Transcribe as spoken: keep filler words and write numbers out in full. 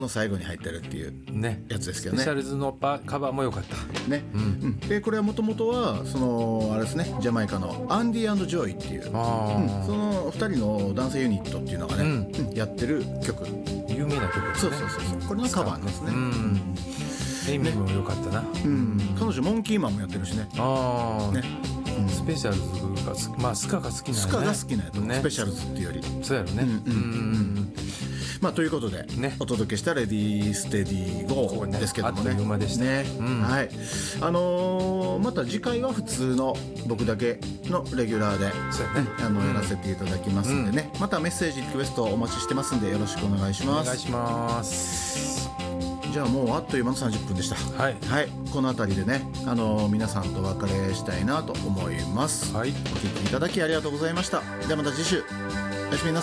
の最後に入ってるっていうねやつですけどね。 スペシャルズのパカバーも良かったね、うんうん、でこれはもともとはそのあれですね、ジャマイカのアンディ&ジョイっていう、あ、うん、そのふたりの男性ユニットっていうのがね、うんうん、やってる曲、 有名な曲ですね。 そうそうそうそう、これのカバーですね。うん、 エイミーも良かったな、ね、 うん、彼女モンキーマンもやってるしね。ああ、ね、 うん、スペシャルズが好き、まあスカが好きな、ね、 スカが好きなやつ、ね、スペシャルズっていうよりそうやろね。うんうんうん、 まあ、ということで、ね、お届けしたレディーステディーゴーですけどもね、あっという間でしたね、うん、はい、あのー、また次回は普通の僕だけのレギュラーで、そうやね、あのやらせていただきますんでね、うん、またメッセージリクエストお待ちしてますんでよろしくお願いします。 お願いします。 じゃあもうあっという間のさんじゅっぷんでした。はい、はい、この辺りでね、あのー、皆さんとお別れしたいなと思います。はい、お聞きいただきありがとうございました。ではまた次週おやすみなさい。